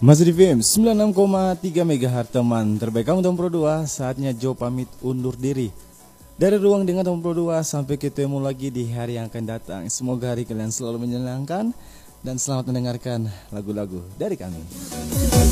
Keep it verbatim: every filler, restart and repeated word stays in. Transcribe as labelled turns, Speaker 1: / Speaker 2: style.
Speaker 1: Masih di V M sembilan puluh enam koma tiga megahertz teman terbaik kamu tahun Pro dua. Saatnya Joe pamit undur diri dari ruang dengan tahun Pro dua. Sampai ketemu lagi di hari yang akan datang. Semoga hari kalian selalu menyenangkan dan selamat mendengarkan lagu-lagu dari kami.